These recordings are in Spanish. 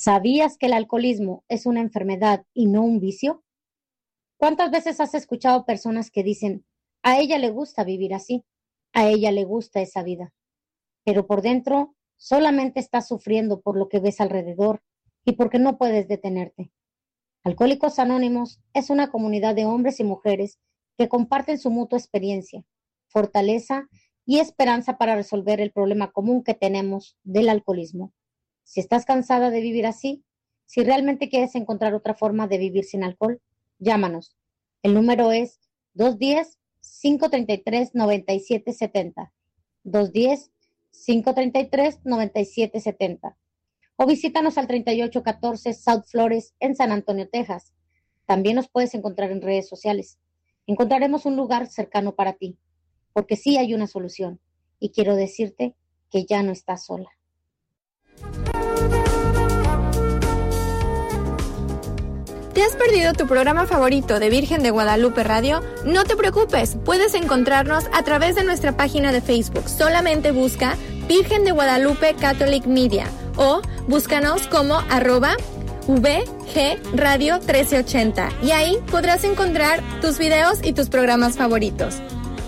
¿Sabías que el alcoholismo es una enfermedad y no un vicio? ¿Cuántas veces has escuchado personas que dicen, a ella le gusta vivir así, a ella le gusta esa vida, pero por dentro solamente estás sufriendo por lo que ves alrededor y porque no puedes detenerte? Alcohólicos Anónimos es una comunidad de hombres y mujeres que comparten su mutua experiencia, fortaleza y esperanza para resolver el problema común que tenemos del alcoholismo. Si estás cansada de vivir así, si realmente quieres encontrar otra forma de vivir sin alcohol, llámanos. El número es 210-533-9770. 210-533-9770. O visítanos al 3814 South Flores en San Antonio, Texas. También nos puedes encontrar en redes sociales. Encontraremos un lugar cercano para ti, porque sí hay una solución. Y quiero decirte que ya no estás sola. ¿Te has perdido tu programa favorito de Virgen de Guadalupe Radio? No te preocupes, puedes encontrarnos a través de nuestra página de Facebook. Solamente busca Virgen de Guadalupe Catholic Media o búscanos como @VG Radio 1380 y ahí podrás encontrar tus videos y tus programas favoritos.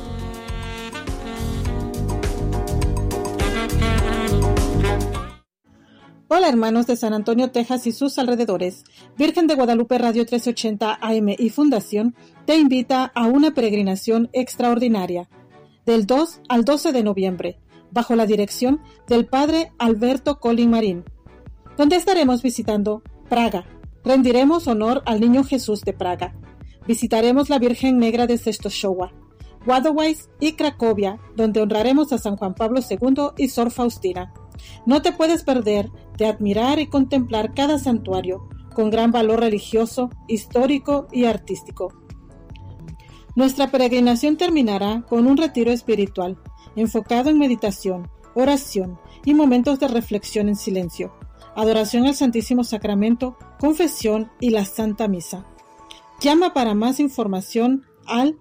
Hola hermanos de San Antonio, Texas y sus alrededores. Virgen de Guadalupe Radio 1380 AM y Fundación te invita a una peregrinación extraordinaria del 2 al 12 de noviembre, bajo la dirección del Padre Alberto Colin Marín, donde estaremos visitando Praga. Rendiremos honor al Niño Jesús de Praga. Visitaremos la Virgen Negra de Częstochowa, Wadowice y Cracovia, donde honraremos a San Juan Pablo II y Sor Faustina. No te puedes perder de admirar y contemplar cada santuario con gran valor religioso, histórico y artístico. Nuestra peregrinación terminará con un retiro espiritual enfocado en meditación, oración y momentos de reflexión en silencio, adoración al Santísimo Sacramento, confesión y la Santa Misa. Llama para más información al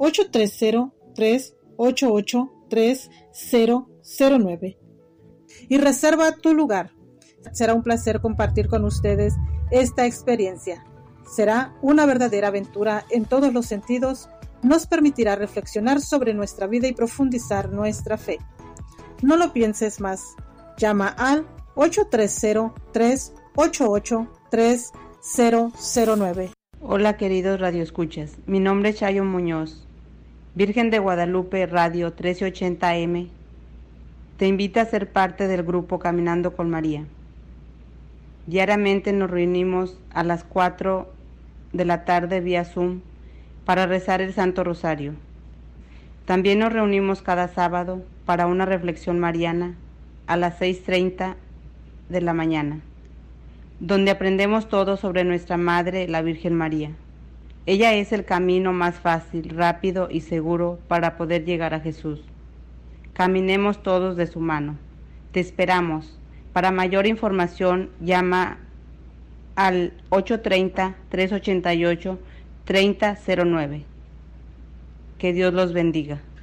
830-388-3009 y reserva tu lugar. Será un placer compartir con ustedes esta experiencia. Será una verdadera aventura en todos los sentidos. Nos permitirá reflexionar sobre nuestra vida y profundizar nuestra fe. No lo pienses más. Llama al 830-388-3009. Hola queridos radioescuchas, mi nombre es Chayo Muñoz. Virgen de Guadalupe Radio 1380 AM te invita a ser parte del grupo Caminando con María. Diariamente nos reunimos a las 4 de la tarde vía Zoom para rezar el Santo Rosario. También nos reunimos cada sábado para una reflexión mariana a las 6:30 de la mañana, donde aprendemos todo sobre nuestra Madre, la Virgen María. Ella es el camino más fácil, rápido y seguro para poder llegar a Jesús. Caminemos todos de su mano. Te esperamos. Para mayor información, llama al 830-388-3009. Que Dios los bendiga.